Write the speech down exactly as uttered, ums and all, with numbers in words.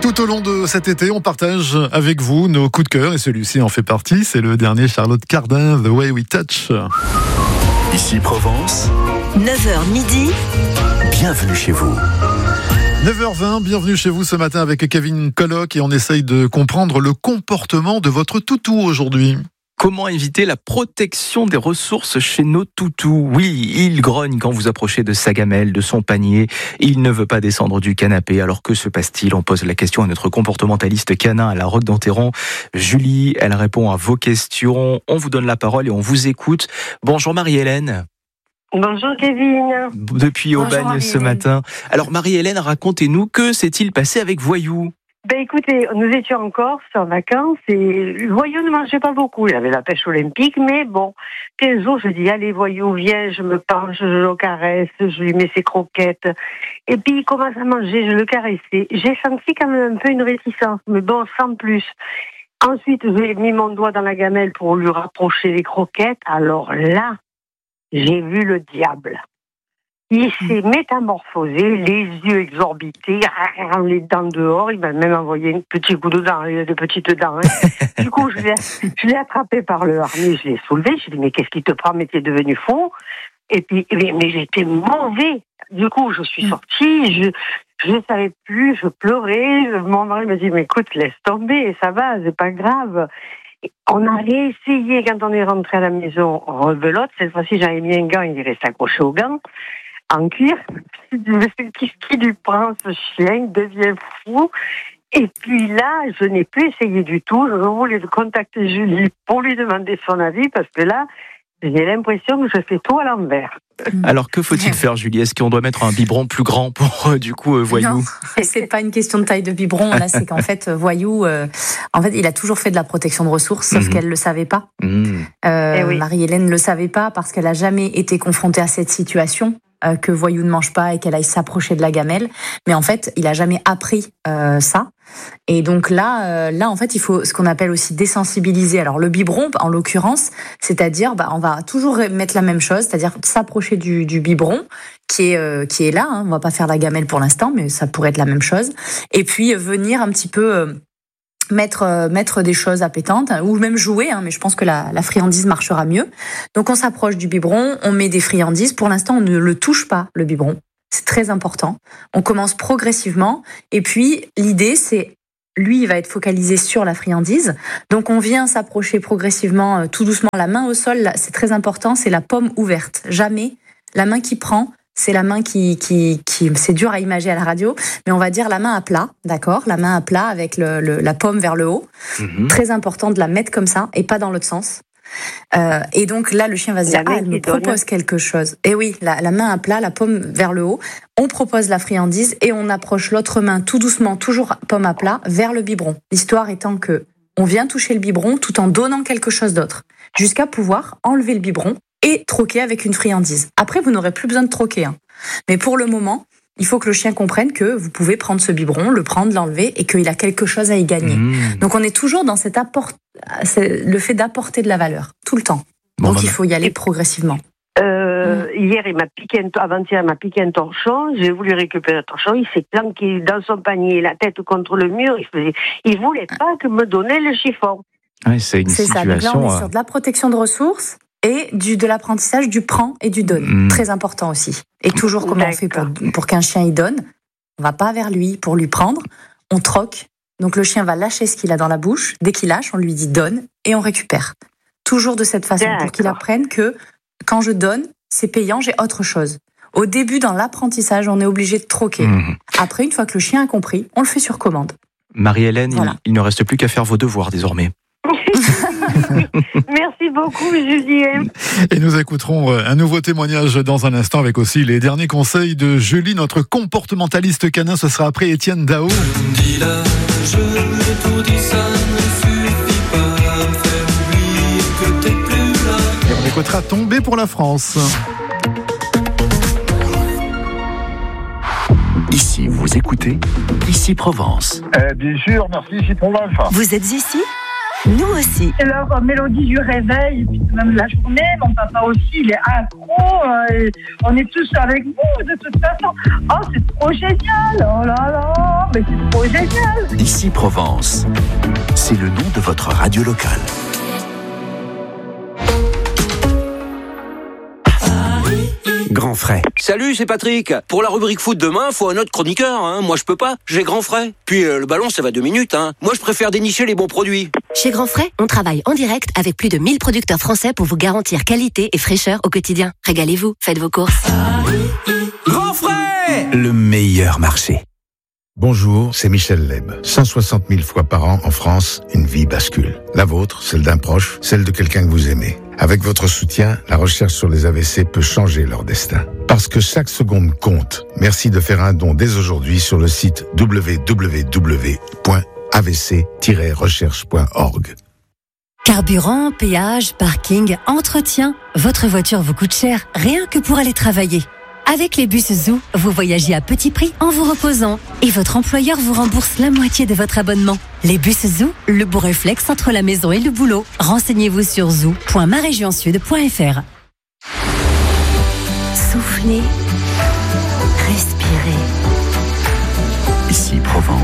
Tout au long de cet été, on partage avec vous nos coups de cœur et celui-ci en fait partie. C'est le dernier Charlotte Cardin, The Way We Touch. Ici Provence, neuf heures midi, bienvenue chez vous. neuf heures vingt, bienvenue chez vous ce matin avec Kevin Colloc et on essaye de comprendre le comportement de votre toutou aujourd'hui. Comment éviter la protection des ressources chez nos toutous ? Oui, il grogne quand vous approchez de sa gamelle, de son panier. Il ne veut pas descendre du canapé. Alors que se passe-t-il ? On pose la question à notre comportementaliste canin à la Roque d'Enterron. Julie, elle répond à vos questions. On vous donne la parole et on vous écoute. Bonjour Marie-Hélène. Bonjour Kevin. Depuis Aubagne ce matin. Alors Marie-Hélène, racontez-nous, que s'est-il passé avec Voyou ? Ben écoutez, nous étions en Corse en vacances et Voyou ne mangeait pas beaucoup. Il avait la pêche olympique, mais bon. Puis un jour, je dis, allez Voyou, viens, je me penche, je le caresse, je lui mets ses croquettes. Et puis il commence à manger, je le caressais. J'ai senti quand même un peu une réticence, mais bon, sans plus. Ensuite, j'ai mis mon doigt dans la gamelle pour lui rapprocher les croquettes. Alors là, j'ai vu le diable. Il s'est métamorphosé, les yeux exorbités, les dents dehors. Il m'a même envoyé un petit coup de dents, il a des petites dents. Hein. Du coup, je l'ai, je l'ai attrapé par le harnais, je l'ai soulevé. Je lui ai dit, mais qu'est-ce qui te prend, mais t'es devenu fou. Et puis, mais, mais j'étais mauvais. Du coup, je suis sortie, je je ne savais plus, je pleurais. Mon mari m'a dit, mais écoute, laisse tomber, ça va, c'est pas grave. On a réessayé quand on est rentré à la maison, on rebelote. Cette fois-ci, j'avais mis un gant, il reste accroché au gant. En cuir, qu'est-ce qui lui prend, ce chien, il devient fou. Et puis là, je n'ai plus essayé du tout. Je voulais contacter Julie pour lui demander son avis, parce que là, j'ai l'impression que je fais tout à l'envers. Alors que faut-il faire, Julie ? Est-ce qu'on doit mettre un biberon plus grand pour euh, du coup euh, Voyou ? Non, c'est pas une question de taille de biberon. Là, c'est qu'en fait, Voyou, euh, en fait, il a toujours fait de la protection de ressources, sauf mmh. qu'elle le savait pas. Mmh. Euh, eh oui. Marie-Hélène le savait pas parce qu'elle a jamais été confrontée à cette situation. Euh, que Voyou ne mange pas et qu'elle aille s'approcher de la gamelle, mais en fait, il a jamais appris euh, ça. Et donc là, euh, là, en fait, il faut ce qu'on appelle aussi désensibiliser. Alors le biberon, en l'occurrence, c'est-à-dire, bah, on va toujours mettre la même chose, c'est-à-dire s'approcher du, du biberon qui est euh, qui est là. Hein, on va pas faire la gamelle pour l'instant, mais ça pourrait être la même chose. Et puis euh, venir un petit peu euh, mettre euh, mettre des choses appétantes ou même jouer, hein, mais je pense que la, la friandise marchera mieux. Donc on s'approche du biberon, on met des friandises. Pour l'instant, on ne le touche pas, le biberon. C'est très important. On commence progressivement et puis l'idée c'est lui, il va être focalisé sur la friandise. Donc on vient s'approcher progressivement, euh, tout doucement, la main au sol. Là, c'est très important, c'est la paume ouverte. Jamais la main qui prend. C'est la main qui, qui, qui, c'est dur à imager à la radio, mais on va dire la main à plat, d'accord ? La main à plat avec le, le, la paume vers le haut. Mmh. Très important de la mettre comme ça et pas dans l'autre sens. Euh, et donc là, le chien va se dire, ah, elle me propose quelque chose. Et oui, la, la main à plat, la paume vers le haut. On propose la friandise et on approche l'autre main tout doucement, toujours paume à plat, vers le biberon. L'histoire étant que on vient toucher le biberon tout en donnant quelque chose d'autre, jusqu'à pouvoir enlever le biberon et troquer avec une friandise. Après, vous n'aurez plus besoin de troquer. Hein. Mais pour le moment, il faut que le chien comprenne que vous pouvez prendre ce biberon, le prendre, l'enlever et qu'il a quelque chose à y gagner. Mmh. Donc on est toujours dans cet apport, c'est le fait d'apporter de la valeur, tout le temps. Bon, Donc bah, il faut y aller progressivement. Euh, mmh. Hier, il m'a piqué un, avant-hier, il m'a piqué un torchon. J'ai voulu récupérer le torchon. Il s'est planqué dans son panier, la tête contre le mur. Il faisait, il voulait pas que me donner le chiffon. Oui, c'est une c'est situation. Ça. Donc là, on est sur de la protection de ressources. Et du, de l'apprentissage du prend et du donne. Mmh. Très important aussi. Et toujours comment D'accord. on fait pour, pour qu'un chien y donne. On va pas vers lui pour lui prendre. On troque. Donc le chien va lâcher ce qu'il a dans la bouche. Dès qu'il lâche, on lui dit donne et on récupère. Toujours de cette façon D'accord. pour qu'il apprenne que quand je donne, c'est payant, j'ai autre chose. Au début, dans l'apprentissage, on est obligé de troquer. Mmh. Après, une fois que le chien a compris, on le fait sur commande. Marie-Hélène, voilà. il, il ne reste plus qu'à faire vos devoirs désormais. Merci beaucoup, Julien. Et nous écouterons un nouveau témoignage dans un instant avec aussi les derniers conseils de Julie, notre comportementaliste canin. Ce sera après Étienne Dao. Et on écoutera Tomber pour la France. Ici, vous écoutez Ici Provence. Euh, bien sûr, merci, Ici Provence. Vous êtes ici ? Nous aussi. C'est leur mélodie du réveil, et puis même la journée. Mon papa aussi, il est accro. Euh, on est tous avec vous, de toute façon. Oh, c'est trop génial. Oh là là. mais c'est trop génial. Ici Provence, c'est le nom de votre radio locale. Grand frais. Salut, c'est Patrick. Pour la rubrique foot demain, faut un autre chroniqueur. Hein. Moi, je peux pas. J'ai Grand frais. Puis euh, le ballon, ça va deux minutes. Hein. Moi, je préfère dénicher les bons produits. Chez Grand frais, on travaille en direct avec plus de mille producteurs français pour vous garantir qualité et fraîcheur au quotidien. Régalez-vous, faites vos courses. Grand frais, le meilleur marché. Bonjour, c'est Michel Leb. cent soixante mille fois par an en France, une vie bascule. La vôtre, celle d'un proche, celle de quelqu'un que vous aimez. Avec votre soutien, la recherche sur les A V C peut changer leur destin. Parce que chaque seconde compte. Merci de faire un don dès aujourd'hui sur le site w w w point a v c tiret recherche point org. Carburant, péage, parking, entretien. Votre voiture vous coûte cher, rien que pour aller travailler. Avec les bus Zoo, vous voyagez à petit prix en vous reposant et votre employeur vous rembourse la moitié de votre abonnement. Les bus Zoo, le beau réflexe entre la maison et le boulot. Renseignez-vous sur zoo point ma région sud point f r. Soufflez, respirez. Ici Provence.